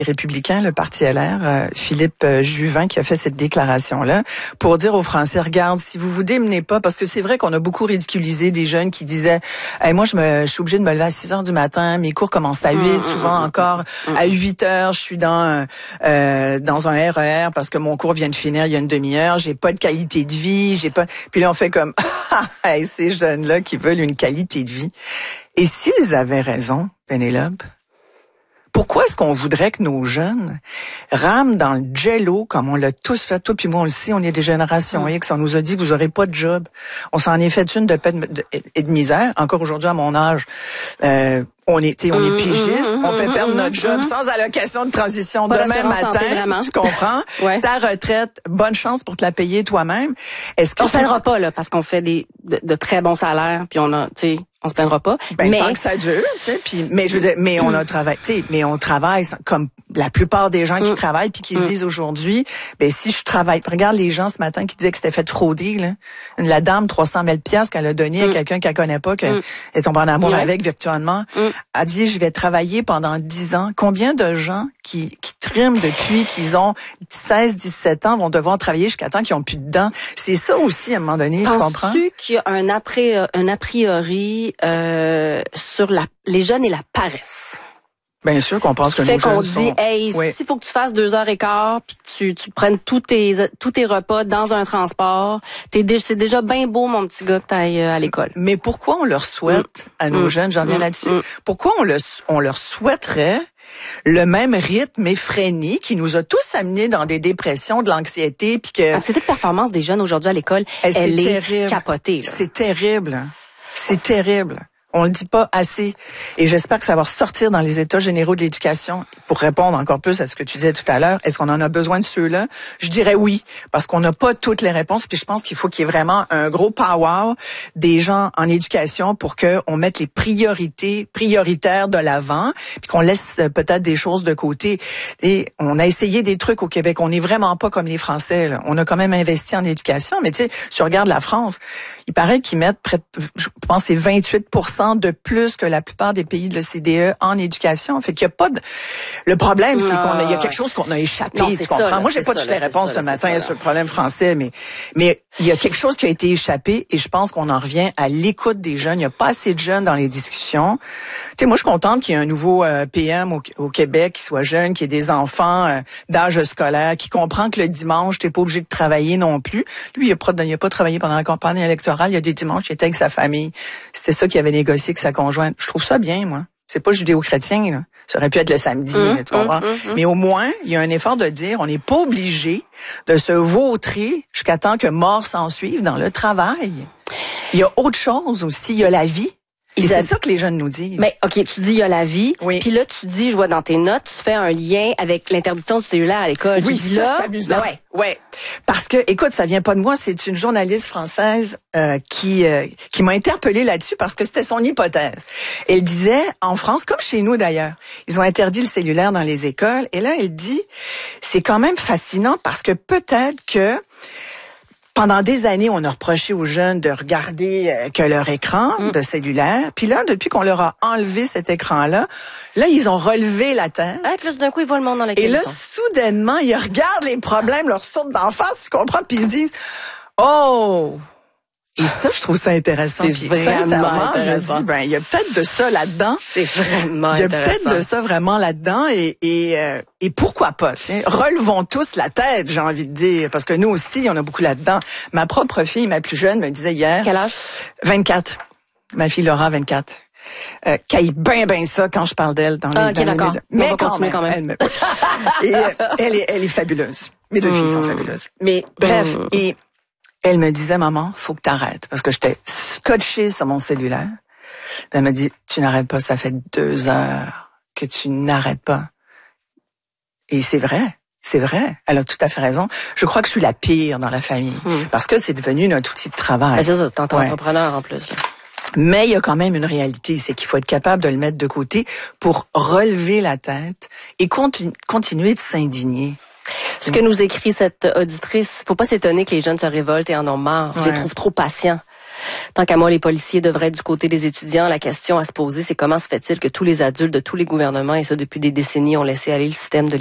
républicains, le Parti LR, Philippe Juvin, qui a fait cette déclaration-là, pour dire aux Français, regarde, si vous vous démenez pas, parce que c'est vrai qu'on a beaucoup ridiculisé des jeunes qui disaient, hey, moi, je suis obligé de me lever à 6 heures du matin, mes cours commencent à 8, souvent encore à 8 heures, je suis dans un RER parce que mon cours vient de finir il y a une demi-heure, j'ai pas de qualité de vie, j'ai pas... Puis là, on fait comme, hey, ces jeunes-là qui veulent une qualité de vie. Et s'ils avaient raison, Pénélope, pourquoi est-ce qu'on voudrait que nos jeunes rament dans le jello comme on l'a tous fait, toi puis moi on le sait, on est des générations X, on nous a dit vous aurez pas de job. On s'en est fait une de peine et de misère. Encore aujourd'hui à mon âge, on est pigiste, on peut perdre notre job sans allocation de transition pas demain matin, santé, tu comprends? Ouais. Ta retraite, bonne chance pour te la payer toi-même. Est-ce que on se plaindra pas là parce qu'on fait de très bons salaires puis on a, tu sais, on se plaindra pas. Mais tant que ça dure, tu sais, puis mais je veux dire, mais on a travaillé, tu sais, mais on travaille comme la plupart des gens qui travaillent puis qui se disent aujourd'hui, ben si je travaille, regarde les gens ce matin qui disaient que c'était fait frauder là. La dame 300 000 piastres qu'elle a donné à quelqu'un qu'elle connaît pas, qu'elle est tombée en amour avec virtuellement, a dit je vais travailler pendant 10 ans. Combien de gens qui triment depuis qu'ils ont 16, 17 ans vont devoir travailler jusqu'à temps qu'ils ont plus de dents. C'est ça aussi à un moment donné, tu comprends? Penses-tu qu'il y a un a priori sur les jeunes et la paresse? Bien sûr qu'on pense que nos jeunes qu'on dit, hey, s'il faut que tu fasses 2h15 puis que tu prennes tous tes repas dans un transport, c'est déjà bien beau, mon petit gars, que t'ailles à l'école. Mais pourquoi on leur souhaite à nos jeunes, j'en viens là-dessus, pourquoi on leur souhaiterait le même rythme effréné qui nous a tous amenés dans des dépressions, de l'anxiété, puis que... La société de performance des jeunes aujourd'hui à l'école, elle est capotée. Là. C'est terrible. C'est terrible. On le dit pas assez. Et j'espère que ça va ressortir dans les états généraux de l'éducation. Pour répondre encore plus à ce que tu disais tout à l'heure, est-ce qu'on en a besoin de ceux-là? Je dirais oui, parce qu'on n'a pas toutes les réponses. Puis je pense qu'il faut qu'il y ait vraiment un gros power des gens en éducation pour qu'on mette les prioritaires de l'avant, puis qu'on laisse peut-être des choses de côté. Et on a essayé des trucs au Québec. On n'est vraiment pas comme les Français, là. On a quand même investi en éducation. Mais tu sais, si tu regardes la France, il paraît qu'ils mettent je pense c'est 28% de plus que la plupart des pays de l'OCDE en éducation. Fait qu'il y a pas de... Le problème, c'est qu'il y a quelque chose qu'on a échappé, non, tu comprends? Ça, moi, j'ai pas toutes les réponses ce matin sur le problème français, mais il y a quelque chose qui a été échappé et je pense qu'on en revient à l'écoute des jeunes. Il y a pas assez de jeunes dans les discussions. Tu sais, moi, je suis contente qu'il y ait un nouveau PM au Québec qui soit jeune, qui ait des enfants d'âge scolaire, qui comprend que le dimanche, t'es pas obligé de travailler non plus. Lui, il a pas travaillé pendant la campagne électorale. Il y a des dimanches, il était avec sa famille. C'était ça qu'il avait négocié avec sa conjointe. Je trouve ça bien, moi. C'est pas judéo-chrétien, là. Ça aurait pu être le samedi, tu comprends? Mais au moins, il y a un effort de dire, on n'est pas obligé de se vautrer jusqu'à temps que mort s'en suive dans le travail. Il y a autre chose aussi, il y a la vie. Et c'est ça que les jeunes nous disent. Mais OK, tu dis il y a la vie, puis là tu dis, je vois dans tes notes, tu fais un lien avec l'interdiction du cellulaire à l'école. Oui, dis, ça là, c'est amusant. Ouais. Parce que, écoute, ça vient pas de moi, c'est une journaliste française qui m'a interpellée là-dessus parce que c'était son hypothèse. Elle disait, en France, comme chez nous d'ailleurs, ils ont interdit le cellulaire dans les écoles. Et là, elle dit, c'est quand même fascinant parce que peut-être que pendant des années, on a reproché aux jeunes de regarder que leur écran de cellulaire. Puis là, depuis qu'on leur a enlevé cet écran-là, là, ils ont relevé la tête. Ah, puis d'un coup, ils voient le monde dans lequel Et là, soudainement, ils regardent les problèmes, leur sautent d'en face, tu comprends? Puis ils se disent, oh! Et ça, je trouve ça intéressant. C'est vraiment intéressant. Je me dis, il y a peut-être de ça là-dedans. C'est vraiment intéressant. Il y a peut-être de ça vraiment là-dedans et pourquoi pas, tu sais. Relevons tous la tête, j'ai envie de dire, parce que nous aussi, on a beaucoup là-dedans. Ma propre fille, ma plus jeune, me disait hier. Quel âge? 24. Ma fille Laura, 24. Qu'aille bien ça quand je parle d'elle dans les OK, d'accord. Mais quand même. Et elle est fabuleuse. Mes deux filles sont fabuleuses. Mais bref, et elle me disait, maman, faut que t'arrêtes. Parce que j'étais scotchée sur mon cellulaire. Elle m'a dit, tu n'arrêtes pas, ça fait 2 heures que tu n'arrêtes pas. Et c'est vrai. Elle a tout à fait raison. Je crois que je suis la pire dans la famille. Parce que c'est devenu notre outil de travail. Ben c'est ça, t'es entrepreneur en plus. Là. Mais il y a quand même une réalité, c'est qu'il faut être capable de le mettre de côté pour relever la tête et continuer de s'indigner. Ce que nous écrit cette auditrice, faut pas s'étonner que les jeunes se révoltent et en ont marre. Je les trouve trop patients. Tant qu'à moi, les policiers devraient être du côté des étudiants. La question à se poser, c'est comment se fait-il que tous les adultes de tous les gouvernements, et ça depuis des décennies, ont laissé aller le système de